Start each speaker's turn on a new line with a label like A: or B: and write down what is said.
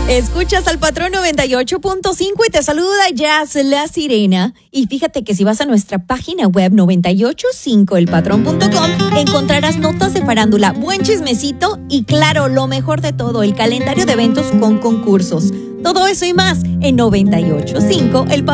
A: Escuchas al Patrón 98.5 y te saluda Jazz La Sirena. Y fíjate que si vas a nuestra página web 985elpatrón.com encontrarás notas de farándula, buen chismecito y claro, lo mejor de todo, el calendario de eventos con concursos. Todo eso y más en 98.5 El Patrón.